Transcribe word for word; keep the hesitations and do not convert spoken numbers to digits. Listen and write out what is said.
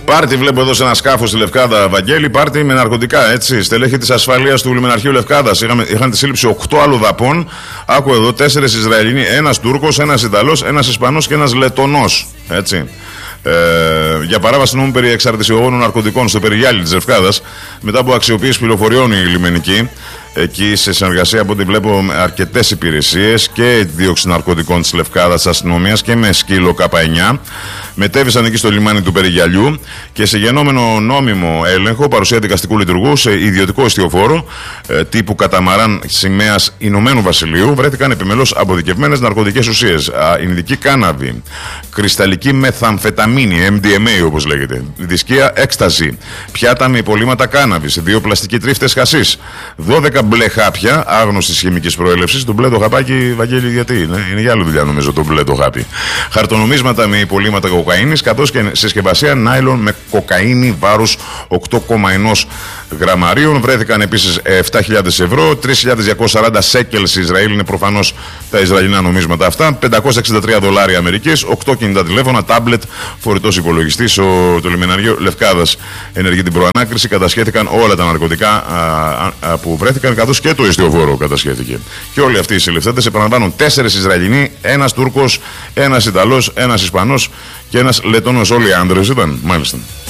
Πάρτι, βλέπω εδώ σε ένα σκάφο στη Λευκάδα, Βαγγέλη, πάρτι με ναρκωτικά, έτσι. Στελέχη της ασφαλείας του λιμεναρχείου Λευκάδας. Είχαν τη σύλληψη οκτώ αλλοδαπών. Άκου εδώ, τέσσερις Ισραηλινοί, ένας Τούρκος, ένας Ιταλός, ένας Ισπανός και ένας Λετονός. Έτσι. Ε, για παράβαση νόμου περί εξαρτησιογόνων ναρκωτικών στο Περιγιάλι της Λευκάδας, μετά από αξιοποίηση πληροφοριών η λιμενική, εκεί σε συνεργασία από ό,τι βλέπω με αρκετές υπηρεσίες και δίωξη ναρκωτικών της Λευκάδας, της αστυνομίας και με σκύλο Κ εννιά, μετέβησαν εκεί στο λιμάνι του Περιγιαλιού και σε γενόμενο νόμιμο έλεγχο, παρουσία δικαστικού λειτουργού σε ιδιωτικό εστιοφόρο ε, τύπου καταμαράν σημαίας Ηνωμένου Βασιλείου, βρέθηκαν επιμελώς αποδικευμένες ναρκωτικές ουσίες. Ινδική κάναβη, κρυσταλλική μεθαμφεταμίνη, εμ ντι εμ έι όπως λέγεται, δισκία έκσταση, πιάτα με υπολείμματα κάναβης, δύο πλαστικοί τρίφτες χασίς, δώδεκα μπλε χάπια άγνωστης χημικής προέλευσης. Το μπλε το χαπάκι, Βαγγέλη, γιατί είναι, είναι για άλλο δουλειά νομίζω το μπλε το χάπι. Χαρτονομίσματα με υπολείμματα κοκαίνης, καθώς και συσκευασία νάιλον με κοκαίνη βάρους οκτώ κόμμα ένα γραμμαρίων. Βρέθηκαν επίσης επτά χιλιάδες ευρώ, τρεις χιλιάδες διακόσια σαράντα σέκελς Ισραήλ, είναι προφανώς τα Ισραηλινά νομίσματα αυτά, πεντακόσια εξήντα τρία δολάρια Αμερικής, οκτώ κινητά τηλέφωνα, τάμπλετ, φορητός υπολογιστής. Το λιμεναριό Λευκάδας ενεργεί την προανάκριση. Κατασχέθηκαν όλα τα ναρκωτικά α, α, που βρέθηκαν, καθώς και το εστιοφόρο κατασχέθηκε. Και όλοι αυτοί οι συλληφθέντες, επαναλαμβάνω, τέσσερις Ισραηλινοί, ένας Τούρκος, ένας Ιταλός, ένας Ισπανός και ένας Λετώνος. Όλοι άντρες ήταν, μάλιστα.